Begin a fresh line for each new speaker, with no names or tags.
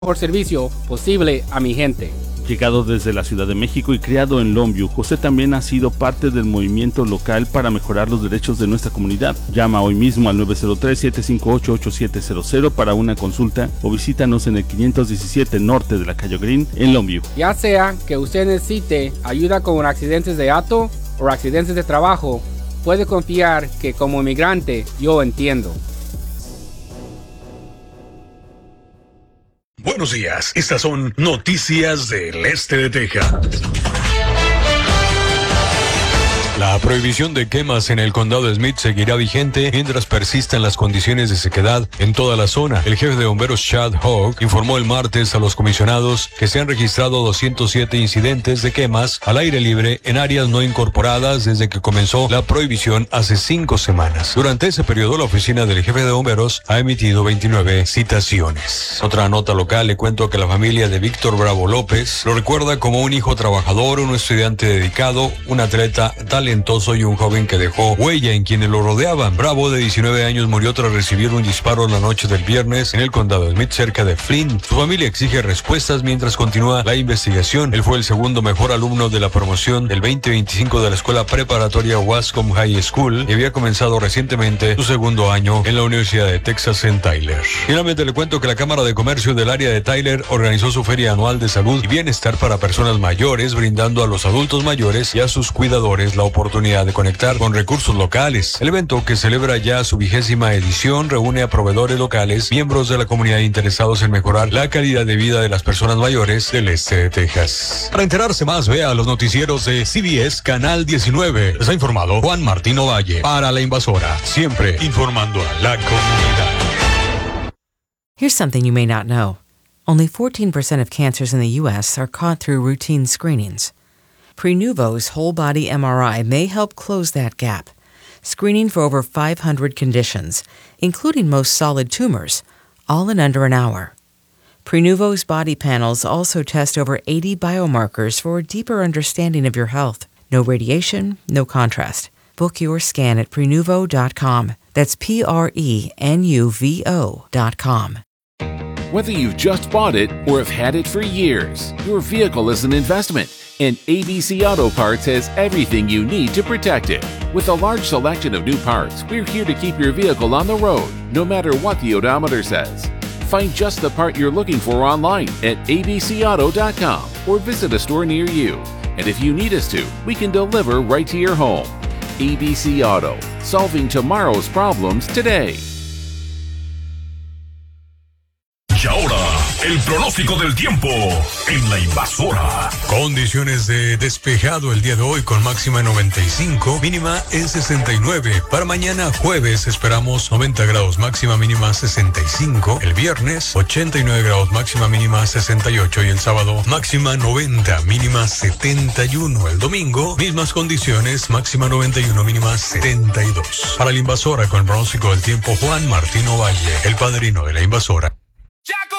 mejor servicio posible a mi gente.
Llegado desde la Ciudad de México y criado en Longview, José también ha sido parte del movimiento local para mejorar los derechos de nuestra comunidad. Llama hoy mismo al 903-758-8700 para una consulta o visítanos en el 517 norte de la calle Green en Longview.
Ya sea que usted necesite ayuda con accidentes de auto o accidentes de trabajo, puede confiar que como inmigrante yo entiendo.
Buenos días, estas son noticias del este de Texas.
La prohibición de quemas en el condado de Smith seguirá vigente mientras persistan las condiciones de sequedad en toda la zona. El jefe de bomberos Chad Hogg informó el martes a los comisionados que se han registrado 207 incidentes de quemas al aire libre en áreas no incorporadas desde que comenzó la prohibición hace 5 semanas. Durante ese periodo, la oficina del jefe de bomberos ha emitido 29 citaciones. Otra nota local, le cuento que la familia de Víctor Bravo López lo recuerda como un hijo trabajador, un estudiante dedicado, un atleta talentoso y un joven que dejó huella en quienes lo rodeaban. Bravo, de 19 años, murió tras recibir un disparo la noche del viernes en el condado de Smith, cerca de Flint. Su familia exige respuestas mientras continúa la investigación. Él fue el segundo mejor alumno de la promoción del 2025 de la escuela preparatoria Wascom High School y había comenzado recientemente su segundo año en la Universidad de Texas en Tyler. Finalmente le cuento que la Cámara de Comercio del área de Tyler organizó su feria anual de salud y bienestar para personas mayores, brindando a los adultos mayores y a sus cuidadores la oportunidad de conectar con recursos locales. El evento, que celebra ya su 20ª edición, reúne a proveedores locales, miembros de la comunidad interesados en mejorar la calidad de vida de las personas mayores del este de Texas. Para enterarse más, vea los noticieros de CBS Canal 19. Les ha informado Juan Martín Ovalle para La Invasora, siempre informando a la comunidad.
Here's something you may not know. Only 14% of cancers in the U.S. are caught through routine screenings. Prenuvo's whole-body MRI may help close that gap, screening for over 500 conditions, including most solid tumors, all in under an hour. Prenuvo's body panels also test over 80 biomarkers for a deeper understanding of your health. No radiation, no contrast. Book your scan at Prenuvo.com. That's Prenuvo.com.
Whether you've just bought it or have had it for years, your vehicle is an investment, and ABC Auto Parts has everything you need to protect it. With a large selection of new parts, we're here to keep your vehicle on the road, no matter what the odometer says. Find just the part you're looking for online at abcauto.com or visit a store near you. And if you need us to, we can deliver right to your home. ABC Auto, solving tomorrow's problems today.
Y ahora, el pronóstico del tiempo en La Invasora.
Condiciones de despejado el día de hoy con máxima en 95, mínima en 69. Para mañana jueves esperamos 90 grados, máxima mínima 65. El viernes 89 grados, máxima mínima 68. Y el sábado máxima 90, mínima 71. El domingo mismas condiciones, máxima 91, mínima 72. Para La Invasora con el pronóstico del tiempo, Juan Martín Ovalle, el padrino de La Invasora.